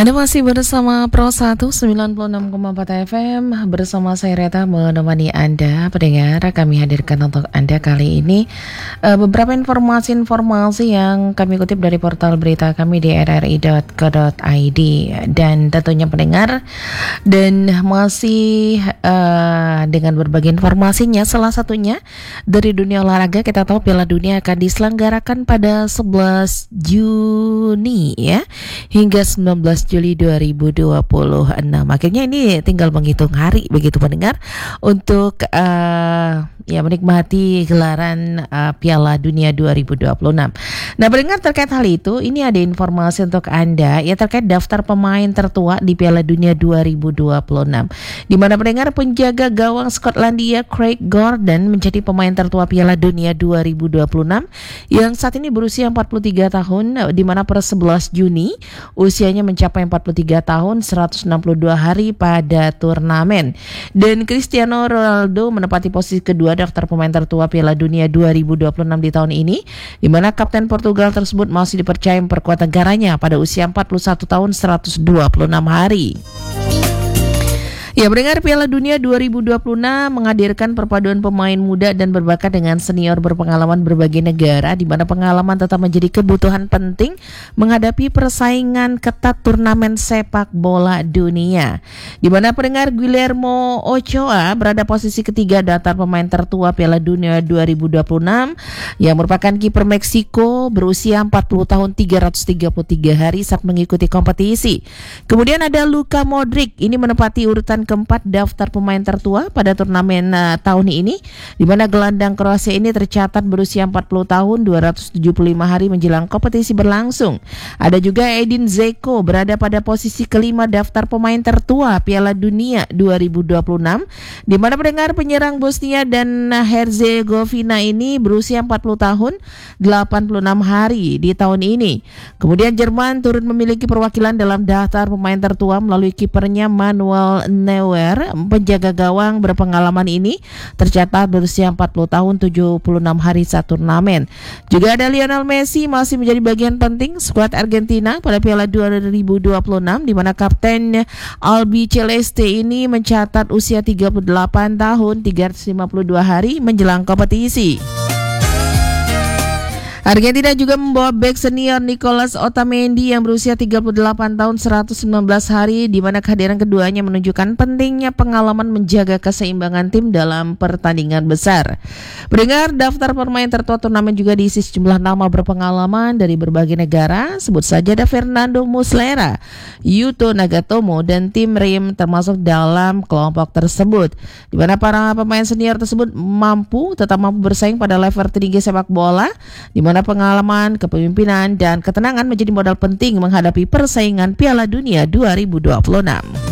Anda masih bersama Pro 196,4 FM bersama saya Reta menemani Anda pendengar. Kami hadirkan untuk Anda kali ini beberapa informasi yang kami kutip dari portal berita kami di rri.co.id dan tentunya pendengar, dan masih dengan berbagai informasinya. Salah satunya dari dunia olahraga, kita tahu Piala Dunia akan diselenggarakan pada 11 Juni ya hingga 19 Juli 2026. Akhirnya ini tinggal menghitung hari begitu pendengar untuk menikmati gelaran Piala Dunia 2026. Nah, pendengar, terkait hal itu, ini ada informasi untuk Anda ya terkait daftar pemain tertua di Piala Dunia 2026. Di mana pendengar, penjaga gawang Skotlandia Craig Gordon menjadi pemain tertua Piala Dunia 2026 yang saat ini berusia 43 tahun, di mana per 11 Juni usianya mencapai 43 tahun 162 hari pada turnamen. Dan Cristiano Ronaldo menempati posisi kedua daftar pemain tertua Piala Dunia 2026 di tahun ini, di mana kapten Portugal tersebut masih dipercaya memperkuat negaranya pada usia 41 tahun 126 hari. Ya, pendengar, Piala Dunia 2026 menghadirkan perpaduan pemain muda dan berbakat dengan senior berpengalaman berbagai negara, di mana pengalaman tetap menjadi kebutuhan penting menghadapi persaingan ketat turnamen sepak bola dunia. Di mana pendengar, Guillermo Ochoa berada posisi ketiga daftar pemain tertua Piala Dunia 2026 yang merupakan kiper Meksiko berusia 40 tahun 333 hari saat mengikuti kompetisi. Kemudian ada Luka Modric, ini menempati urutan keempat daftar pemain tertua pada turnamen tahun ini, di mana gelandang Kroasia ini tercatat berusia 40 tahun 275 hari menjelang kompetisi berlangsung. Ada juga Edin Dzeko berada pada posisi kelima daftar pemain tertua Piala Dunia 2026, di mana pendengar, penyerang Bosnia dan Herzegovina ini berusia 40 tahun 86 hari di tahun ini. Kemudian Jerman turut memiliki perwakilan dalam daftar pemain tertua melalui kipernya Manuel Neuer. Penjaga gawang berpengalaman ini tercatat berusia 40 tahun 76 hari saat turnamen. Juga ada Lionel Messi masih menjadi bagian penting skuad Argentina pada Piala 2026, di mana kapten Albi Celeste ini mencatat usia 38 tahun 352 hari menjelang kompetisi. Argentina juga membawa bek senior Nicolas Otamendi yang berusia 38 tahun 119 hari, di mana kehadiran keduanya menunjukkan pentingnya pengalaman menjaga keseimbangan tim dalam pertandingan besar. Pendengar, daftar pemain tertua turnamen juga diisi sejumlah nama berpengalaman dari berbagai negara. Sebut saja ada Fernando Muslera, Yuto Nagatomo, dan Tim Rim termasuk dalam kelompok tersebut, di mana para pemain senior tersebut tetap mampu bersaing pada level tertinggi sepak bola, di mana pengalaman, kepemimpinan, dan ketenangan menjadi modal penting menghadapi persaingan Piala Dunia 2026.